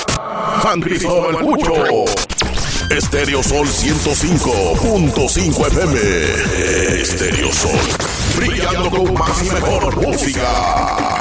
San Cristóbal Pucho. Estéreo Sol 105.5 FM. Estéreo Sol. Brillando con más y mejor música.